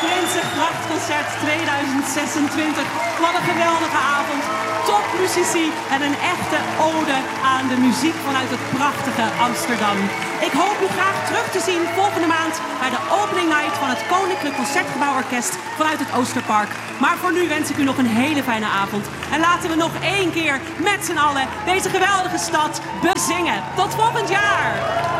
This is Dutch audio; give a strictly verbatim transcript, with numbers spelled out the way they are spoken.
Prinsengrachtconcert tweeduizend zesentwintig. Wat een geweldige avond. Topmuzici en een echte ode aan de muziek vanuit het prachtige Amsterdam. Ik hoop u graag terug te zien volgende maand bij de opening night van het Koninklijk Concertgebouworkest vanuit het Oosterpark. Maar voor nu wens ik u nog een hele fijne avond. En laten we nog één keer met z'n allen deze geweldige stad bezingen. Tot volgend jaar!